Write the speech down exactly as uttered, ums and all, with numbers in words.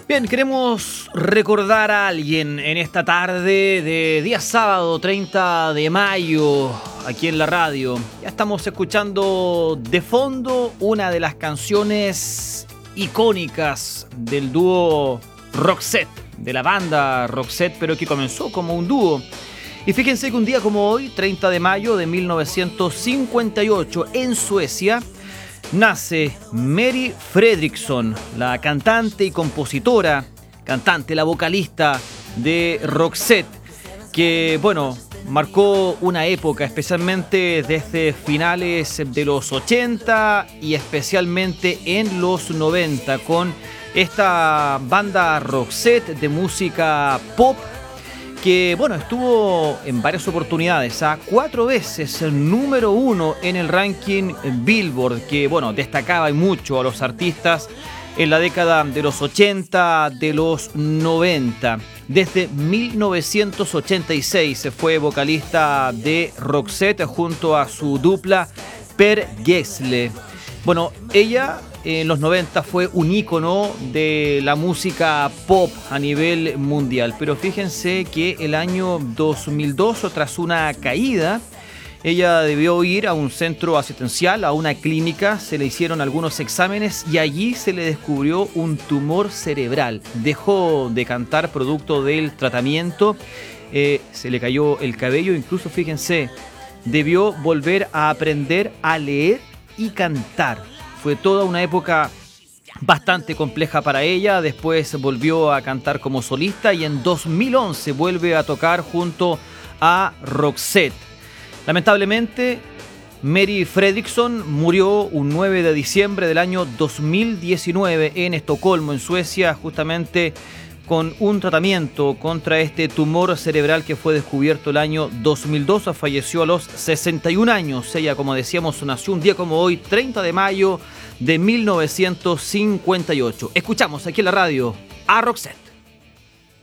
Bien, queremos recordar a alguien en esta tarde de día sábado treinta de mayo, aquí en la radio. Ya estamos escuchando de fondo una de las canciones icónicas del dúo Roxette, de la banda Roxette, pero que comenzó como un dúo. Y fíjense que un día como hoy, treinta de mayo de mil novecientos cincuenta y ocho, en Suecia, nace Mary Fredriksson, la cantante y compositora, cantante, la vocalista de Roxette, que, bueno, marcó una época, especialmente desde finales de los ochenta y especialmente en los noventa, con esta banda Roxette de música pop, que, bueno, estuvo en varias oportunidades, a cuatro veces el número uno en el ranking Billboard, que, bueno, destacaba mucho a los artistas en la década de los ochenta, de los noventa. Desde mil novecientos ochenta y seis fue vocalista de Roxette junto a su dupla Per Gessle. Bueno, ella en los noventa fue un ícono de la música pop a nivel mundial, pero fíjense que el año dos mil dos, tras una caída, ella debió ir a un centro asistencial, a una clínica, se le hicieron algunos exámenes y allí se le descubrió un tumor cerebral. Dejó de cantar producto del tratamiento, eh, se le cayó el cabello, incluso fíjense, debió volver a aprender a leer y cantar. Fue toda una época bastante compleja para ella. Después volvió a cantar como solista y en dos mil once vuelve a tocar junto a Roxette. Lamentablemente, Mary Fredriksson murió un nueve de diciembre del año dos mil diecinueve en Estocolmo, en Suecia, justamente con un tratamiento contra este tumor cerebral que fue descubierto el año dos mil dos. Falleció a los sesenta y un años. Ella, como decíamos, nació un día como hoy, treinta de mayo de mil novecientos cincuenta y ocho. Escuchamos aquí en la radio a Roxette.